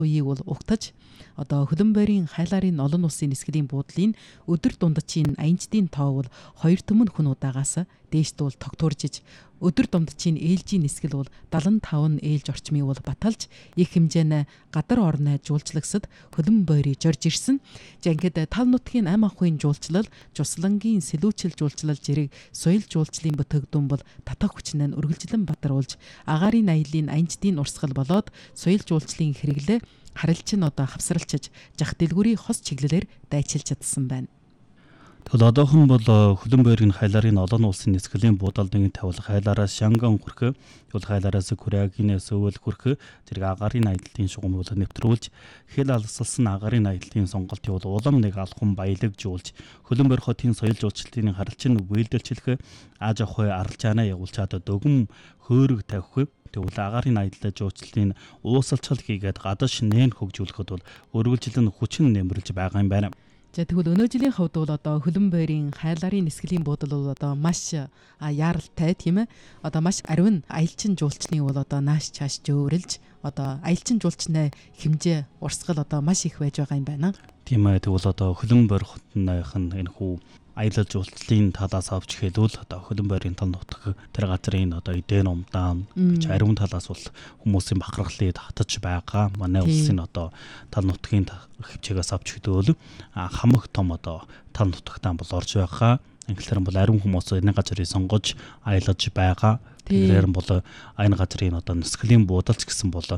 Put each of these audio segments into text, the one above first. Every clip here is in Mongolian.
үеийг бол угтаж одоо хөлөн байрын хайлаарын олон улсын нисгэлийн буудлын өдөр дундчийн аянчдын тоо бол 2 төмөн хүн удаагаас дээштүүл тогтворжиж өдөр дундчийн ээлжийн нисгэл бол 75 ээлж орчмыг бол баталж их хэмжээний гадар орны жуулчлагсад хөлөн бойрыг жорж ирсэн. За ингээд тал нутгийн ам ахуйн жуулчлал, Жуслангийн сэлүүчил жуулчлал зэрэг соёл жуулчлалын бүтээгдэхүүн бол татах хүчнээ үргэлжлэн бадаруулж агаарын аяллаа аянчдын урсгал болоод соёл жуулчлалын хэрэглээ харилцан одоо хавсралчиж жах дэлгүүрийн хос чиглэлээр дайчилж чадсан байна. Тэгвэл одоохон бол хөлөн байрын хайлаарын олон улсын нисгэлийн буудалд нэгэн тавилах хайлаараас Шанган хүрэх, тэгвэл хайлаараас Кореагинээс өвөл хүрэх зэрэг агаарын аяллаа шугам бол нэвтрүүлж хэл алсалсан агаарын аяллаа сонголтын бол улам нэг алхам баялагжуулж хөлөн байр хотын соёл жуулчлалын харилцан үйлдэлчлэх ааж ахуй аралжаанаа явуулчаад дөгөн хөөрөг тавих тэгвэл агаарын аяллаа жуулчлалын уусалчил хийгээд гадаш нээн хөгжүүлэхэд бол өргөлжлөн хүчин нэмэрлж байгаа юм байна. За тэгвэл өнөө жилийн хувьд бол одоо хөлөн байрын хайлаарын нисгэлийн буудал бол одоо маш яаралтай тийм ээ. Одоо маш ариун аялчин жуулчлалын бол одоо нааш чааш жөөрөлж одоо аялчин жуулчны хэмжээ урсгал одоо маш их байж байгаа юм байна. Тийм ээ. Тэгвэл одоо хөлөн байр хотныхын энэ хүү аялал жуулчлалын талаас авч хэлвэл одоо хөлөн байрын тал нутаг тэр газрын одоо эдэн умдаан гэж ариун талаас бол хүмүүсийн бахархлыг татаж байгаа. Манай улсын одоо тал нутгийн хөвчгөөс авч хэлвэл хамаг том одоо тал нутагтаа бол орж байгаа. Инглээр бол ариун хүмүүс энэ газрыг сонгож аялаж байгаа. Тэгэхээр бол энэ газрын одоо нисгэлийн буудалч гэсэн бол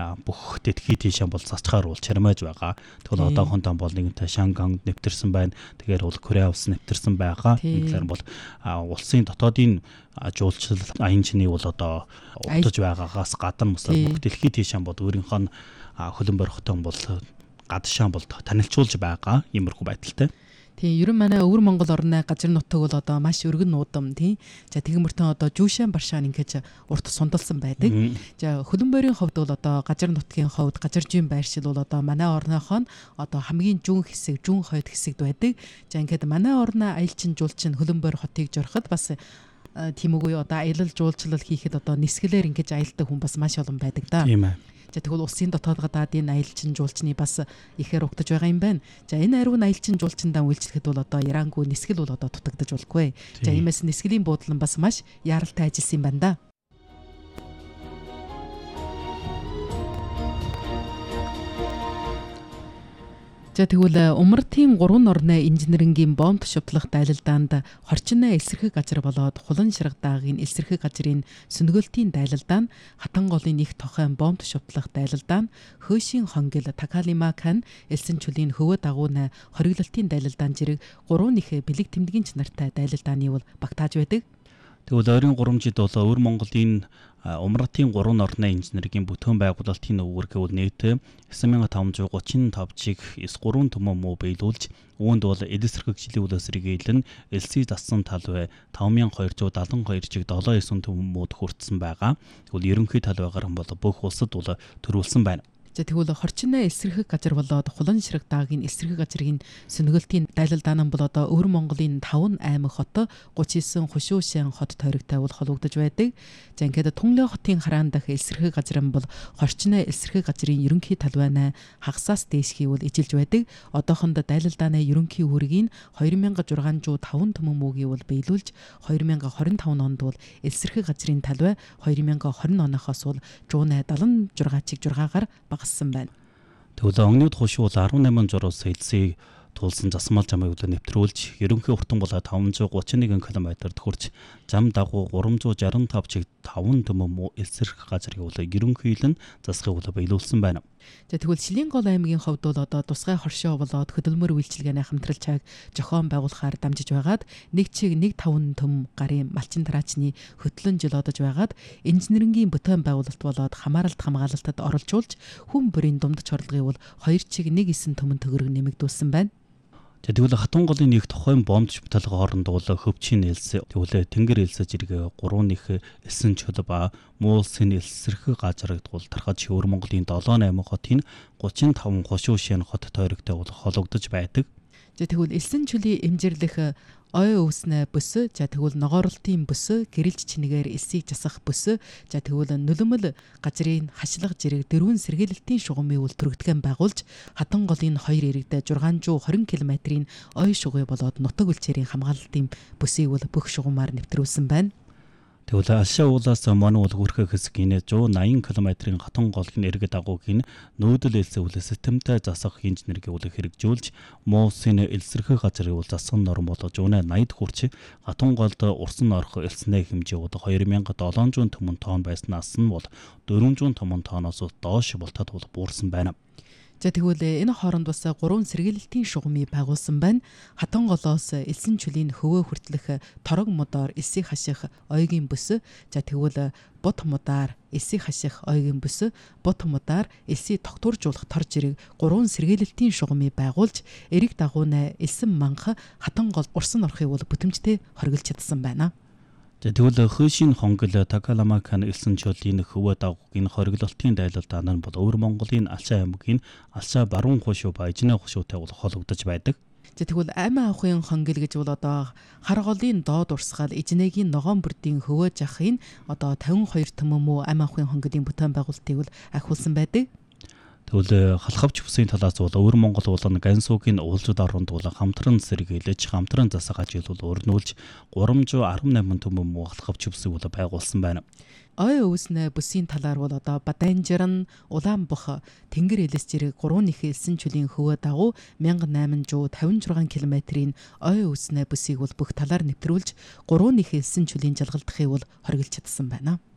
бүх детхий тийшээ бол цацгаар бол чармааж байгаа. Тэгвэл одоохондоо бол нэгэнтэй Шанганд нэвтэрсэн байна. Тэгэхээр бол Кореа улс нэвтэрсэн байгаа. Тэгэхээр бол улсын дотоодын жуулчлал аянчны бол одоо угтаж байгаагаас гадна бас бүх детхий тийшээ бол өөрийнх нь хөлөн байр хотон бол гадшаан бол танилцуулж байгаа иймэрхүү байдалтай. Тийм, ерөн манай өвөр Монгол орны газар нутаг бол одоо маш өргөн нуудам тийм. За тэгмэртэн одоо Жүүшэн Баршаан ингэж урт сундалсан байдаг. За хөлөн байрын хувьд бол одоо газар нутгийн хувьд газаржийн байршил бол одоо манай орныхон одоо хамгийн жүүн хэсэг, жүүн хойд хэсэгд байдаг. За ингээд манай орны аялчин жуулчин хөлөн байр хотыг жороход бас тийм үгүй одоо аялал жуулчлал хийхэд одоо нисгэлээр ингэж аялдаг хүн бас маш олон байдаг да. Тийм ээ. За тэгвэл улсын дотоод гадаадын аялчин жуулчны бас ихээр угтаж байгаа юм байна. За энэ ариун аялчин жуулчиндаа үйлчлэхэд бол одоо Ирангүй нисгэл бол одоо дутагдаж болохгүй. За иймээс нисгэлийн буудлан бас маш яаралтай ажилласан юм байна да. За тэгвэл Умартын 3 орны инженерингийн бомб тушвтлах дайлалдаанд хорчны эсрэг газар болоод Хулан Ширэг даагийн эсрэг газрын сүнгэлтийн дайлалдаа нь Хатан голын их тохойн бомб тушвтлах дайлалдаа нь Хөөшийн хонгил Такалима Кан элсэн чүлийн хөвөө дагуун хориглолтын дайлалдаан зэрэг 3 их бэлэг тэмдгийн чанартай дайлалдааны бол багтааж байдаг. Тэгвэл ойрын 3 жид бол өвөр Монголын Умартын 3 орны инженерийн бүтээн байгуулалтын өвөр гэвэл нийт 9535-ыг 3 төмөн муу биелүүлж үүнд бол эдсэрхэг жилийн үлээс сэргийлэн элсий зассан талбай 5272-ыг 7-9 төмөн мууд хүртсэн байгаа. Тэгвэл ерөнхий талбайгаар бол бүх улсад бол төрүүлсэн байна. За тэгвэл хорчны эсрэг газар болоод Хулан Ширэг даагийн эсрэг газрын сүнгэлтийн дайлалдаан нь бол одоо өвөр Монголын 5 аймаг хот 39 хушуушин хот тойрогтой бол холбогдож байдаг. За ингээд Түнлээ хотын хараан дах эсрэг газар нь бол хорчны эсрэг газрын ерөнхий талбайнаа хагасаас дээш хийвэл ижилж байдаг. Одоохондоо дайлалдааны ерөнхий үүргийг 2605 төмөн мөгийг бол биелүүлж 2025 онд бол эсрэг газрын талбай 2020 оноохоос бол 176-ыг 6-гаар багассан байна. Тэгвэл огнууд хушуу бол 18 жураас элсийг тулсан засмал жамыг нэвтрүүлж ерөнхий уртан бол 531 км-д хүрч зам дагуу 365 чиг 5 төмөн элсрэх газрыг бол ерөнхийлөн засахыг бол биелүүлсэн байна. За тэгвэл Шилийн гол аймгийн хувьд бол одоо тусгай хоршоо болоод хөдөлмөр үйлчилгээний хамтралчааг зохион байгуулахаар дамжиж байгаад нэг чиг 1.5 төм гарын малчин тараачны хөтлөн жил одож байгаад инженерингийн бүтээн байгуулалт болоод хамааралт хамгаалалтад оролцуулж хүн бүрийн думдч орлогыг бол 2 чиг 1.9 төмөн төгрөг нэмэгдүүлсэн байна. Тэгвэл Хатан голын нэг тохойн бомбч баталгаа хооронд бол хөвчийн элс тэгвэл тэнгэр элс зэрэг 3 их элсэн чөл ба муулсын элсэрх газар гэдгүүл тархаж өвөр Монголын 7-8 хотын 35 хошуушин хот тойрогтой бол хологдож байдаг. За тэгвэл элсэн чүлийн эмжирлэх ой өвснэ бүс, за тэгвэл ногооролтын бүс, гэрэлж чинэгээр элсийг засах бүс, за тэгвэл нулимл газрын хашлах жирэг дөрвөн сэргээлэлтийн шугамын үл төрөгдгөн байгуулж хатан голын 2 иргэдэ 620 км-ийн ой шугуй болоод нутаг үлчээрийн хамгаалалтын бүсийг бол бүх шугамаар нэвтрүүлсэн байна. Тэгвэл Алшаа уулаас Монуу хүрхэх хэсэг гинэ 180 км-ийн хатан голын иргэд агуугийн нүүдэл элсээ үл системтэй засах инженерийн үл хэрэгжүүлж Муусын элсэрхэх газрыг үл засах норм болгож өнөө 80 хүрч хатан голд урсан орох элснээ хэмжээ бол 2700 томон тонн байснаас нь бол 400 томон тонноос доош болтод бол буурсан байна. За тэгвэл энэ хооронд бас 3 сэргээлэлтийн шугамыг байгуулсан байна. Хатан голоос элсэн чүлийн хөвөө хүртэлх торог модоор элсийг хаших ойгийн бүс, за тэгвэл бут модаар элсийг хаших ойгийн бүс, бут модаар элсийг тогтворжуулах тор жирэг 3 сэргээлэлтийн шугамыг байгуулж эрэг дагуунаа элсэн манх хатан гол урсан орохыг бол бүтэмжтэй хоригдж чадсан байна. Тэгвэл хөөшийн хонгол Такаламакан элсэн чөлийн хөвөө дагуугийн хориглолтын дайлалт нь бол Өвөр Монголын Алшаа аймгийн Алшаа баруун хушуу Баяжны хушуутай бол холбогдож байдаг. За тэгвэл амь авахын хонгил гэж бол одоо хар голын доод урсгал эжнээгийн ногоон бүрдийн хөвөө жахын одоо 52 төмөн муу амь авахын хонгилын бүтээн байгуулалтыг бол ахиулсан байдаг. Тэгвэл халахвч бүсийн талаас бол Өвөр Монгол болон Гансуугийн уулзууд оронд бол хамтран сэргийлж хамтран засах ажил бол өрнүүлж 318 төмөн муу халахвч бүсийг бол байгуулсан байна. Ой өвснэ бүсийн талаар бол одоо Баданжиран, Улаанбах, Тэнгэр элэс жирэг 3 нэх элсэн чүлийн хөвөө дагуу 1856 км-ийн ой өвснэ бүсийг бол бүх талаар нэвтрүүлж 3 нэх элсэн чүлийн жалгалдахыг бол хоригдж чадсан байна.